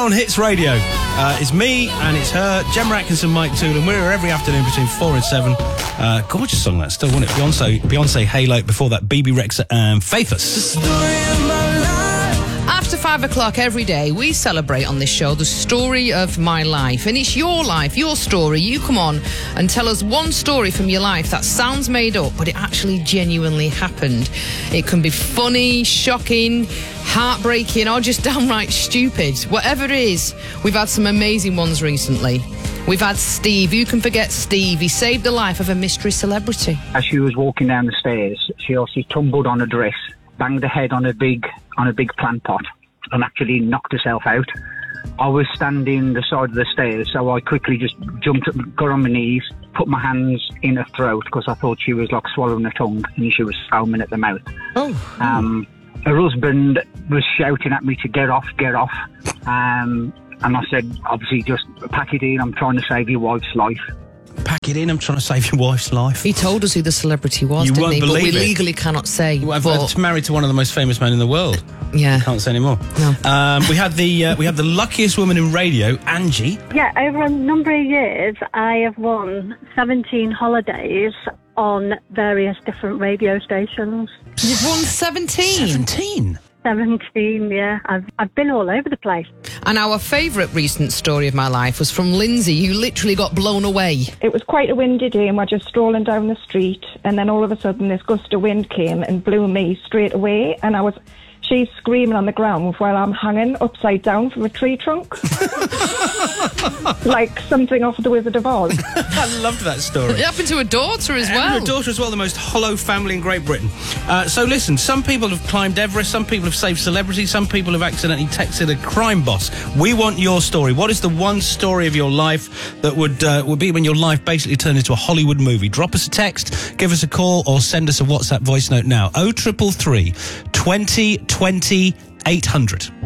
on Hits Radio. It's me and it's her, Gemma Atkinson, Mike Toole, and we're here every afternoon between 4 and 7. Gorgeous song that still, wasn't it? Beyonce Halo, before that BB Rexa and Faithless. The story of my life. After 5 o'clock every day, we celebrate on this show the story of my life. And it's your life, your story. You come on and tell us one story from your life that sounds made up, but it actually genuinely happened. It can be funny, shocking, heartbreaking, or just downright stupid. Whatever it is, we've had some amazing ones recently. We've had Steve. Who can forget Steve? He saved the life of a mystery celebrity. As she was walking down the stairs, she obviously tumbled on a dress, banged her head on a big plant pot, and actually knocked herself out. I was standing the side of the stairs, so I quickly just jumped up, got on my knees, put my hands in her throat because I thought she was like swallowing her tongue and she was foaming at the mouth. Her husband was shouting at me to get off. And I said, obviously, just pack it in. I'm trying to save your wife's life. Pack it in. I'm trying to save your wife's life. He told us who the celebrity was, You didn't won't he? believe But we it. legally cannot say. Well, but... I'm married to one of the most famous men in the world. Yeah. Can't say anymore. No. We had the luckiest woman in radio, Angie. Yeah, over a number of years, I have won 17 holidays on various different radio stations. You've won 17. 17? 17, yeah. I've been all over the place. And our favourite recent story of my life was from Lindsay, who literally got blown away. It was quite a windy day and we're just strolling down the street, and then all of a sudden this gust of wind came and blew me straight away, and she's screaming on the ground while I'm hanging upside down from a tree trunk. Like something off The Wizard of Oz. I loved that story. It happened to her daughter as well. And her daughter as well, the most hollow family in Great Britain. So listen, some people have climbed Everest, some people have saved celebrities, some people have accidentally texted a crime boss. We want your story. What is the one story of your life that would be when your life basically turned into a Hollywood movie? Drop us a text, give us a call, or send us a WhatsApp voice note now. 0333 20 20 800.